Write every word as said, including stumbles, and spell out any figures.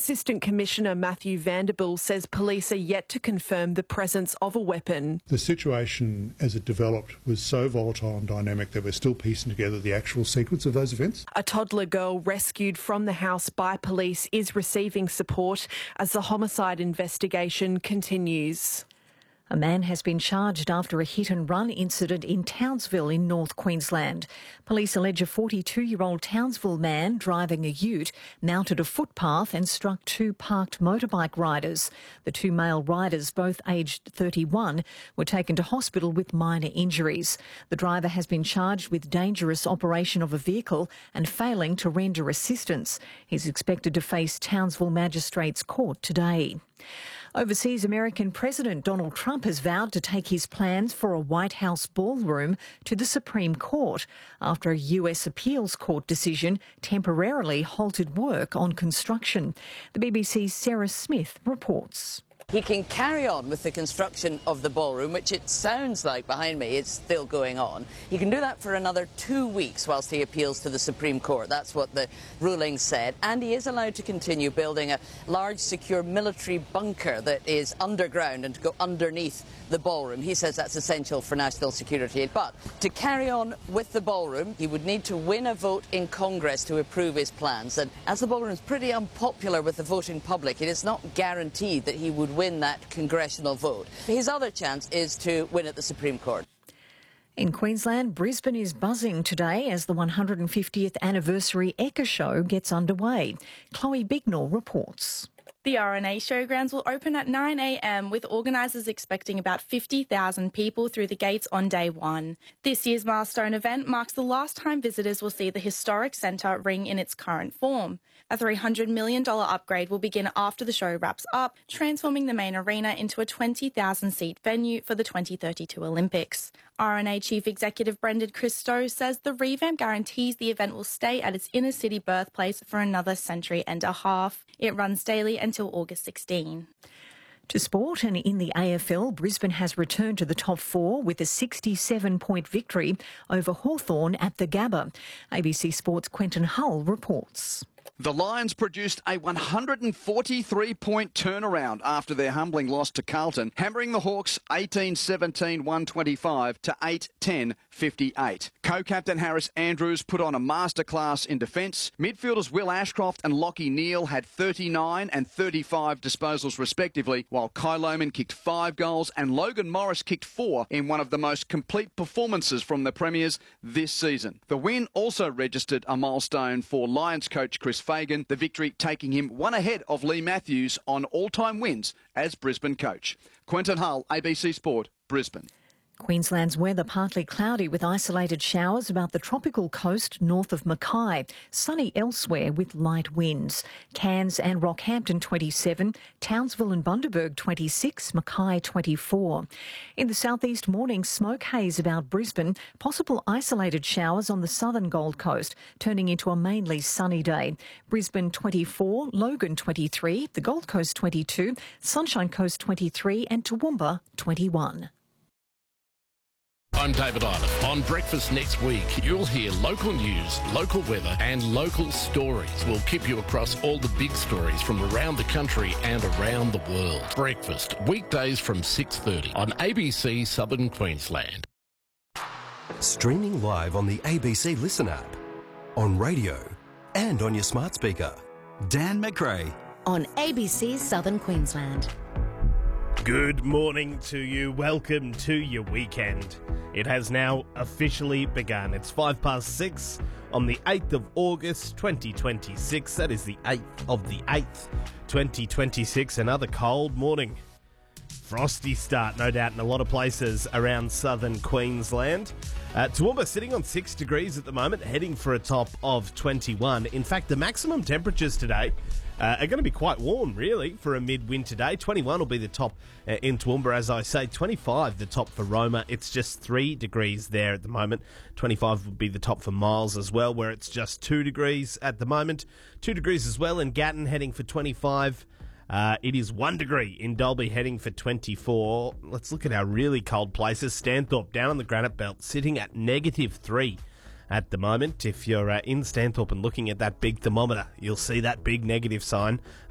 Assistant Commissioner Matthew Vanderbilt says police are yet to confirm the presence of a weapon. The situation as it developed was so volatile and dynamic that we're still piecing together the actual sequence of those events. A toddler girl rescued from the house by police is receiving support as the homicide investigation continues. A man has been charged after a hit-and-run incident in Townsville in North Queensland. Police allege a forty-two-year-old Townsville man driving a ute mounted a footpath and struck two parked motorbike riders. The two male riders, both aged thirty-one, were taken to hospital with minor injuries. The driver has been charged with dangerous operation of a vehicle and failing to render assistance. He's expected to face Townsville Magistrates Court today. Overseas, American President Donald Trump has vowed to take his plans for a White House ballroom to the Supreme Court after a U S appeals court decision temporarily halted work on construction. The B B C's Sarah Smith reports. He can carry on with the construction of the ballroom, which it sounds like behind me is still going on. He can do that for another two weeks whilst he appeals to the Supreme Court. That's what the ruling said. And he is allowed to continue building a large, secure military bunker that is underground and to go underneath the ballroom. He says that's essential for national security. But to carry on with the ballroom, he would need to win a vote in Congress to approve his plans. And as the ballroom is pretty unpopular with the voting public, it is not guaranteed that he would win win that congressional vote. His other chance is to win at the Supreme Court. In Queensland, Brisbane is buzzing today as the one hundred fiftieth anniversary Ekka Show gets underway. Chloe Bignall reports. The R N A showgrounds will open at nine a m with organisers expecting about fifty thousand people through the gates on day one. This year's milestone event marks the last time visitors will see the historic centre ring in its current form. A three hundred million dollars upgrade will begin after the show wraps up, transforming the main arena into a twenty thousand seat venue for the twenty thirty-two Olympics. R N A Chief Executive Brendan Christou says the revamp guarantees the event will stay at its inner city birthplace for another century and a half. It runs daily until August sixteenth. To sport, and in the A F L, Brisbane has returned to the top four with a sixty-seven point victory over Hawthorn at the Gabba. A B C Sport's Quentin Hull reports. The Lions produced a one hundred forty-three point turnaround after their humbling loss to Carlton, hammering the Hawks eighteen seventeen one twenty-five to eight ten fifty-eight. Co-captain Harris Andrews put on a masterclass in defence. Midfielders Will Ashcroft and Lockie Neal had thirty-nine and thirty-five disposals respectively, while Kai Lohman kicked five goals and Logan Morris kicked four in one of the most complete performances from the Premiers this season. The win also registered a milestone for Lions coach Chris Fagan, the victory taking him one ahead of Lee Matthews on all-time wins as Brisbane coach. Quentin Hull, A B C Sport, Brisbane. Queensland's weather partly cloudy with isolated showers about the tropical coast north of Mackay. Sunny elsewhere with light winds. Cairns and Rockhampton twenty-seven, Townsville and Bundaberg twenty-six, Mackay twenty-four. In the southeast, morning smoke haze about Brisbane, possible isolated showers on the southern Gold Coast, turning into a mainly sunny day. Brisbane twenty-four, Logan twenty-three, the Gold Coast twenty-two, Sunshine Coast twenty-three and Toowoomba twenty-one. I'm David Island. On Breakfast next week, you'll hear local news, local weather and local stories. We'll keep you across all the big stories from around the country and around the world. Breakfast, weekdays from six thirty on A B C Southern Queensland. Streaming live on the A B C Listen app, on radio and on your smart speaker. Dan McRae. On A B C Southern Queensland. Good morning to you. Welcome to your weekend. It has now officially begun. It's five past six on the eighth of August, twenty twenty-six. That is the eighth of the eighth, twenty twenty-six. Another cold morning. Frosty start, no doubt, in a lot of places around southern Queensland. Uh, Toowoomba sitting on six degrees at the moment, heading for a top of twenty-one. In fact, the maximum temperatures today uh, are going to be quite warm, really, for a midwinter day. twenty-one will be the top uh, in Toowoomba, as I say. twenty-five the top for Roma. It's just three degrees there at the moment. twenty-five would be the top for Miles as well, where it's just two degrees at the moment. Two degrees as well in Gatton, heading for twenty-five. Uh, it is one degree in Dalby, heading for twenty-four. Let's look at our really cold places. Stanthorpe down on the Granite Belt, sitting at negative three at the moment. If you're uh, in Stanthorpe and looking at that big thermometer, you'll see that big negative sign.